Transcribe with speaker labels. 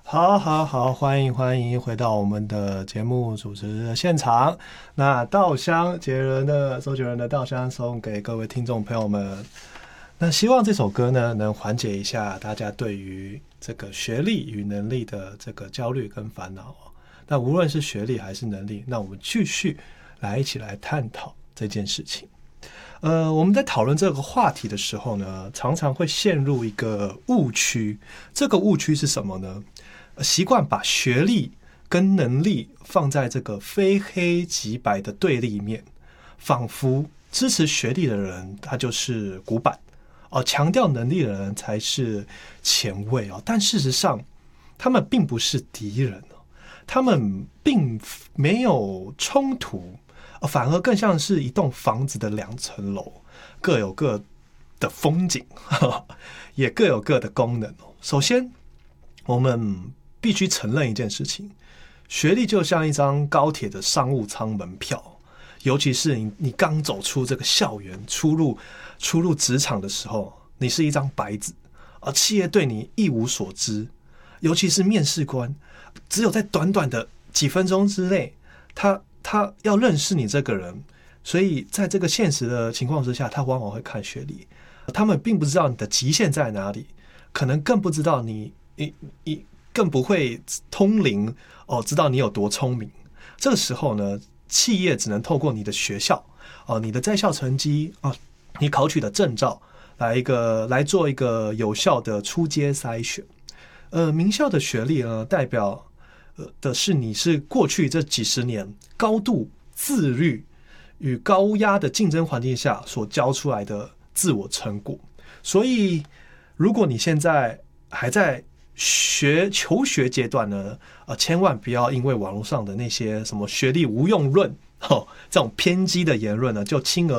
Speaker 1: 好，好，好，欢迎回到我们的节目主持的现场。那稻香周杰伦的稻香送给各位听众朋友们。那希望这首歌呢，能缓解一下大家对于这个学历与能力的这个焦虑跟烦恼。那无论是学历还是能力，那我们继续一起来探讨这件事情。我们在讨论这个话题的时候呢，常常会陷入一个误区。这个误区是什么呢？习惯把学历跟能力放在这个非黑即白的对立面，仿佛支持学历的人他就是古板，强调能力的人才是前卫。但事实上他们并不是敌人，他们并没有冲突，反而更像是一栋房子的2层楼，各有各的风景，也各有各的功能。首先我们必须承认一件事情，学历就像一张高铁的商务舱门票，尤其是你刚走出这个校园，出入职场的时候，你是一张白纸，而企业对你一无所知，尤其是面试官，只有在短短的几分钟之内，他要认识你这个人，所以在这个现实的情况之下，他往往会看学历，他们并不知道你的极限在哪里，可能更不知道你更不会通灵知道你有多聪明。这个时候呢，企业只能透过你的学校你的在校成绩你考取的证照来做一个有效的出阶筛选。名校的学历呢，代表的是你是过去这几十年高度自律与高压的竞争环境下所教出来的自我成果。所以如果你现在还在求学阶段呢，千万不要因为网络上的那些什么学历无用论这种偏激的言论呢，就轻而